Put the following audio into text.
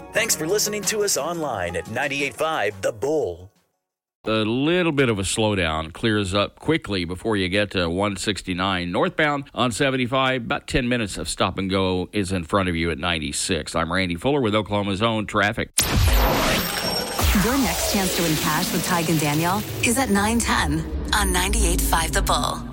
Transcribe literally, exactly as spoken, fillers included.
Thanks for listening to us online at ninety-eight point five The Bull. A little bit of a slowdown clears up quickly before you get to one sixty-nine. Northbound on seventy-five, about ten minutes of stop and go is in front of you at ninety-six. I'm Randy Fuller with Oklahoma's own traffic. Your next chance to win cash with Tig and Danielle is at nine ten on ninety-eight point five The Bull.